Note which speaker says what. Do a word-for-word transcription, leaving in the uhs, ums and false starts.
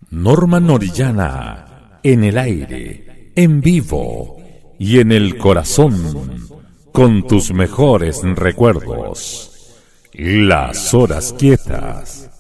Speaker 1: Norman Orellana, en el aire, en vivo y en el corazón, con tus mejores recuerdos. Las horas quietas.